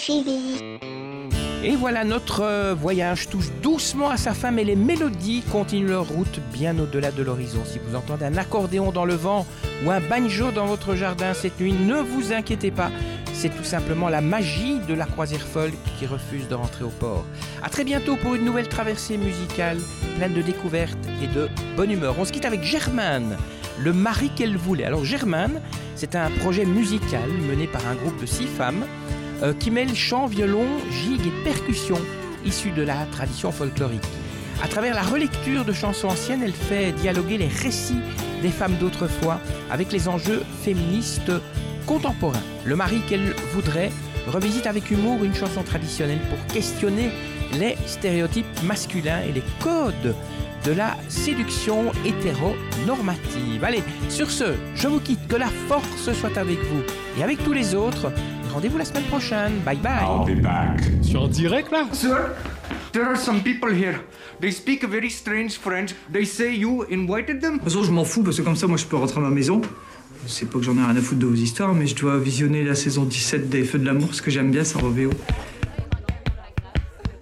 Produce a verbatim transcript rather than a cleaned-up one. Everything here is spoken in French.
suivi. Et voilà, notre voyage touche doucement à sa fin, mais les mélodies continuent leur route bien au-delà de l'horizon. Si vous entendez un accordéon dans le vent ou un banjo dans votre jardin cette nuit, ne vous inquiétez pas. C'est tout simplement la magie de la croisière folk qui refuse de rentrer au port. À très bientôt pour une nouvelle traversée musicale pleine de découvertes et de bonne humeur. On se quitte avec Germaine, le mari qu'elle voulait. Alors Germaine, c'est un projet musical mené par un groupe de six femmes euh, qui mêle chant, violon, gigue et percussion issus de la tradition folklorique. À travers la relecture de chansons anciennes, elle fait dialoguer les récits des femmes d'autrefois avec les enjeux féministes contemporains. Le mari qu'elle voudrait revisite avec humour une chanson traditionnelle pour questionner les stéréotypes masculins et les codes de la séduction hétéronormative. Allez, sur ce, je vous quitte, que la force soit avec vous et avec tous les autres. Rendez-vous la semaine prochaine. Bye bye. I'll be back. Tu es en direct là? Sir, there are some people here. They speak a very strange French. They say you invited them. De toute façon, je m'en fous parce que comme ça, moi, je peux rentrer à ma maison. C'est pas que j'en ai rien à foutre de vos histoires, mais je dois visionner la saison dix-sept des Feux de l'amour, parce que j'aime bien ça en V O.